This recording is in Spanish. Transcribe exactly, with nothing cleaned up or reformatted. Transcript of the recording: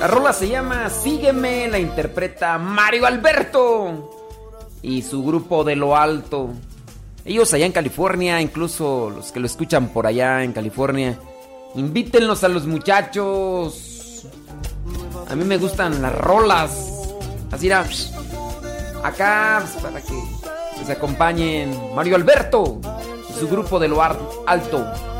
La rola se llama Sígueme, la interpreta Mario Alberto y su grupo de Lo Alto. Ellos allá en California, incluso los que lo escuchan por allá en California, invítenlos a los muchachos. A mí me gustan las rolas. Así era. Acá, pues, para que les acompañen Mario Alberto y su grupo de Lo Alto.